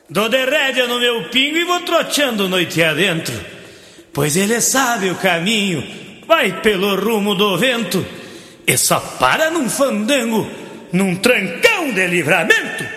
Dou de rédea no meu pingo e vou troteando noite adentro, pois ele sabe o caminho, vai pelo rumo do vento e só para num fandango, num trancão de livramento.